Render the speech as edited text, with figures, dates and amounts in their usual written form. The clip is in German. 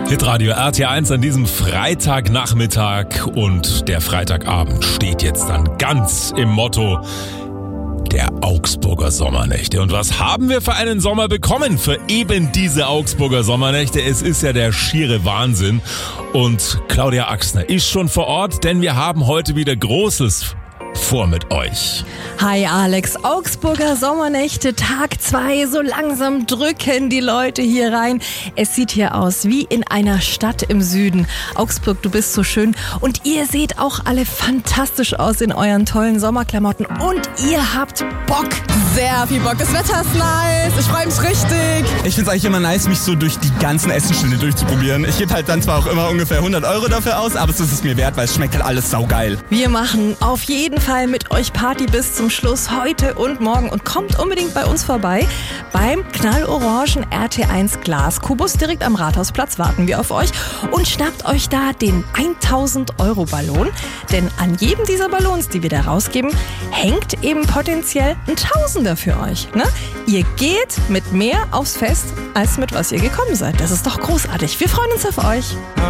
Hitradio RT1 an diesem Freitagnachmittag und der Freitagabend steht jetzt dann ganz im Motto der Augsburger Sommernächte. Und was haben wir für einen Sommer bekommen für eben diese Augsburger Sommernächte? Es ist ja der schiere Wahnsinn. Und Claudia Axner ist schon vor Ort, denn wir haben heute wieder Großes vor mit euch. Hi Alex, Augsburger Sommernächte, Tag 2, so langsam drücken die Leute hier rein. Es sieht hier aus wie in einer Stadt im Süden. Augsburg, du bist so schön und ihr seht auch alle fantastisch aus in euren tollen Sommerklamotten und ihr habt Bock. Sehr viel Bock, das Wetter ist nice, ich freue mich richtig. Ich finde es eigentlich immer nice, mich so durch die ganzen Essensstände durchzuprobieren. Ich gebe halt dann zwar auch immer ungefähr 100 € dafür aus, aber es ist es mir wert, weil es schmeckt halt alles saugeil. Wir machen auf jeden Fall mit euch Party bis zum Schluss heute und morgen und kommt unbedingt bei uns vorbei. Beim knallorangen RT1 Glaskubus direkt am Rathausplatz warten wir auf euch und schnappt euch da den 1000 € Ballon. Denn an jedem dieser Ballons, die wir da rausgeben, hängt eben potenziell ein Tausender für euch. Ne? Ihr geht mit mehr aufs Fest, als mit was ihr gekommen seid. Das ist doch großartig. Wir freuen uns auf euch.